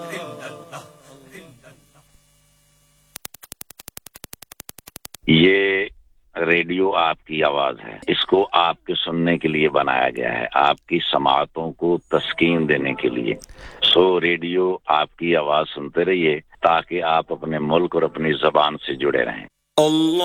ये रेडियो आपकी आवाज है, इसको आपके सुनने के लिए बनाया गया है, आपकी समातों को तस्कीन देने के लिए। सो रेडियो आपकी आवाज सुनते रहिए ताकि आप अपने मुल्क और अपनी ज़बान से जुड़े रहें।